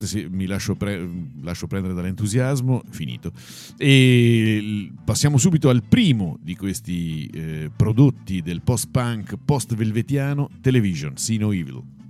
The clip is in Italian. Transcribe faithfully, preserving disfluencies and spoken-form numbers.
Sì, mi lascio, pre- lascio prendere dall'entusiasmo, finito. E passiamo subito al primo di questi eh, prodotti del post-punk, post-velvetiano, Television, See No Evil.